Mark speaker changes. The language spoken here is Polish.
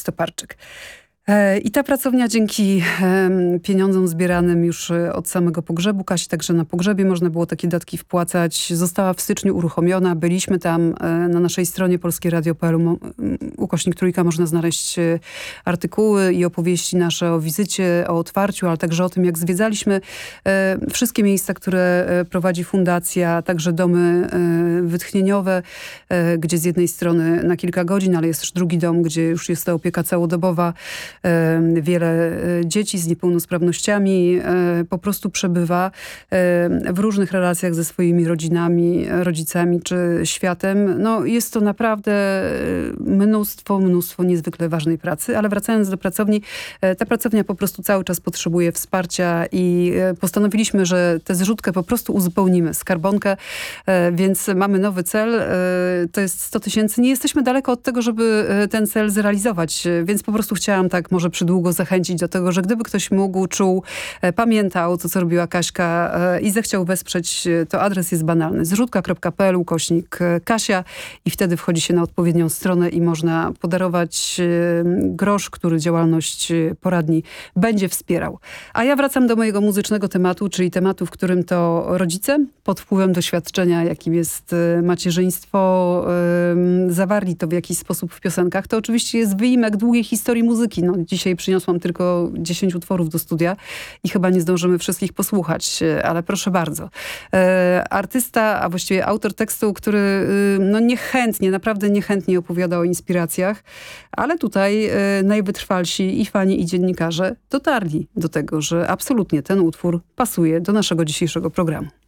Speaker 1: Toparczyk. I ta pracownia dzięki pieniądzom zbieranym już od samego pogrzebu Kasi, także na pogrzebie można było takie datki wpłacać, została w styczniu uruchomiona. Byliśmy tam na naszej stronie polskieradio.pl /3 można znaleźć artykuły i opowieści nasze o wizycie, o otwarciu, ale także o tym, jak zwiedzaliśmy wszystkie miejsca, które prowadzi fundacja, także domy wytchnieniowe, gdzie z jednej strony na kilka godzin, ale jest też drugi dom, gdzie już jest to opieka całodobowa. Wiele dzieci z niepełnosprawnościami po prostu przebywa w różnych relacjach ze swoimi rodzinami, rodzicami czy światem. No, jest to naprawdę mnóstwo niezwykle ważnej pracy, ale wracając do pracowni, ta pracownia po prostu cały czas potrzebuje wsparcia i postanowiliśmy, że tę zrzutkę po prostu uzupełnimy, skarbonkę, więc mamy nowy cel, to jest 100 000. Nie jesteśmy daleko od tego, żeby ten cel zrealizować, więc po prostu chciałam tak może przydługo zachęcić do tego, że gdyby ktoś mógł, czuł, pamiętał to, co robiła Kaśka i zechciał wesprzeć, to adres jest banalny. zrzutka.pl /Kasia i wtedy wchodzi się na odpowiednią stronę i można podarować grosz, który działalność poradni będzie wspierał. A ja wracam do mojego muzycznego tematu, czyli tematu, w którym to rodzice pod wpływem doświadczenia, jakim jest macierzyństwo, zawarli to w jakiś sposób w piosenkach. To oczywiście jest wyimek długiej historii muzyki. No, dzisiaj przyniosłam tylko 10 utworów do studia i chyba nie zdążymy wszystkich posłuchać, ale proszę bardzo. Artysta, a właściwie autor tekstu, który no naprawdę niechętnie opowiada o inspiracjach, ale tutaj najwytrwalsi i fani, i dziennikarze dotarli do tego, że absolutnie ten utwór pasuje do naszego dzisiejszego programu.